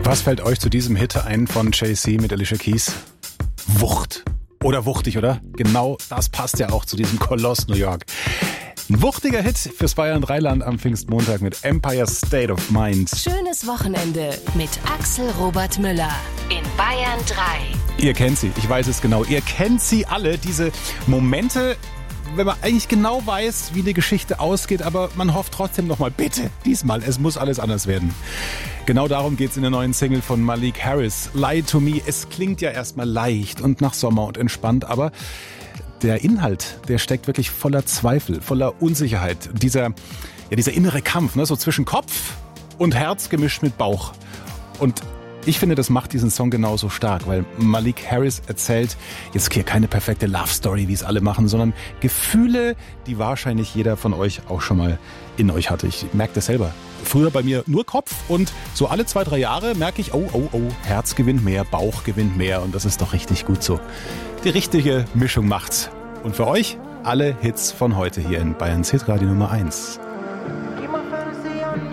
Was fällt euch zu diesem Hit ein von Jay-Z mit Alicia Keys? Wucht. Oder wuchtig, oder? Genau das passt ja auch zu diesem Koloss New York. Ein wuchtiger Hit fürs Bayern Dreiland am Pfingstmontag mit Empire State of Mind. Schönes Wochenende mit Axel Robert Müller in Bayern 3. Ihr kennt sie, ich weiß es genau. Ihr kennt sie alle, diese Momente, wenn man eigentlich genau weiß, wie die Geschichte ausgeht, aber man hofft trotzdem nochmal, bitte, diesmal, es muss alles anders werden. Genau darum geht's in der neuen Single von Malik Harris, Lie to Me. Es klingt ja erstmal leicht und nach Sommer und entspannt, aber der Inhalt, der steckt wirklich voller Zweifel, voller Unsicherheit. Dieser innere Kampf, ne, so zwischen Kopf und Herz gemischt mit Bauch. Und ich finde, das macht diesen Song genauso stark, weil Malik Harris erzählt jetzt hier keine perfekte Love-Story, wie es alle machen, sondern Gefühle, die wahrscheinlich jeder von euch auch schon mal in euch hatte. Ich merke das selber. Früher bei mir nur Kopf und so alle 2-3 Jahre merke ich, oh, Herz gewinnt mehr, Bauch gewinnt mehr und das ist doch richtig gut so. Die richtige Mischung macht's. Und für euch alle Hits von heute hier in Bayerns Hitradio Nummer 1.